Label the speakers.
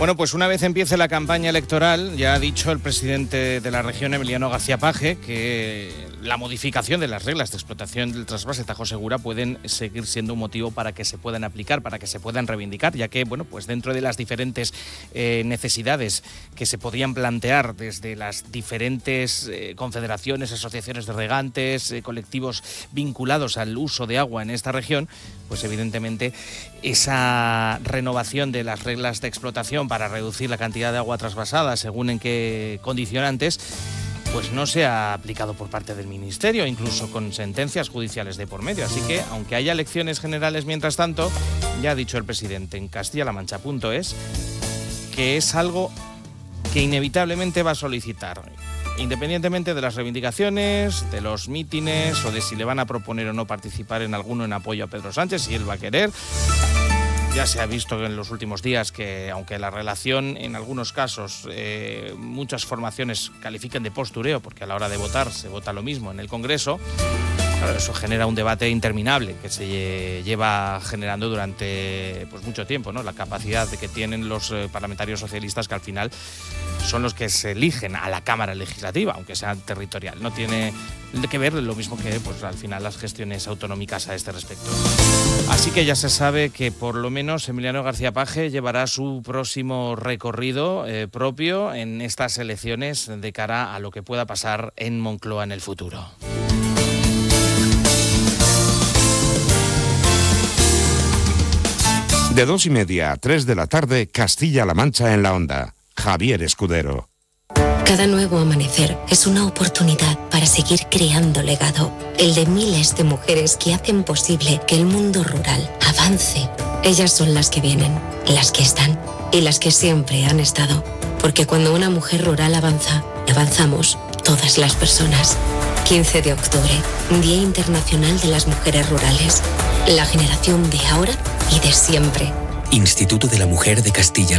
Speaker 1: Bueno, pues una vez empiece la campaña electoral, ya ha dicho el presidente de la región, Emiliano García Paje, que la modificación de las reglas de explotación del trasvase Tajo Segura pueden seguir siendo un motivo para que se puedan aplicar, para que se puedan reivindicar, ya que, bueno, pues dentro de las diferentes necesidades que se podían plantear desde las diferentes confederaciones, asociaciones de regantes, colectivos vinculados al uso de agua en esta región, pues evidentemente esa renovación de las reglas de explotación para reducir la cantidad de agua trasvasada según en qué condicionantes, pues no se ha aplicado por parte del Ministerio, incluso con sentencias judiciales de por medio. Así que, aunque haya elecciones generales mientras tanto, ya ha dicho el presidente en CastillaLaMancha.es que es algo que inevitablemente va a solicitar, independientemente de las reivindicaciones, de los mítines o de si le van a proponer o no participar en alguno en apoyo a Pedro Sánchez, si él va a querer. Ya se ha visto en los últimos días que, aunque la relación en algunos casos muchas formaciones califiquen de postureo, porque a la hora de votar se vota lo mismo en el Congreso, claro, eso genera un debate interminable que se lleva generando durante mucho tiempo, ¿no? La capacidad que tienen los parlamentarios socialistas, que al final son los que se eligen a la Cámara Legislativa, aunque sea territorial. No tiene que ver lo mismo que al final las gestiones autonómicas a este respecto. Así que ya se sabe que por lo menos Emiliano García Paje llevará su próximo recorrido propio en estas elecciones de cara a lo que pueda pasar en Moncloa en el futuro.
Speaker 2: De 2:30 a 3 de la tarde, Castilla-La Mancha en la Onda. Javier Escudero.
Speaker 3: Cada nuevo amanecer es una oportunidad para seguir creando legado, el de miles de mujeres que hacen posible que el mundo rural avance. Ellas son las que vienen, las que están y las que siempre han estado. Porque cuando una mujer rural avanza, avanzamos todas las personas. 15 de octubre, Día Internacional de las Mujeres Rurales. La generación de ahora y de siempre.
Speaker 4: Instituto de la Mujer de Castilla.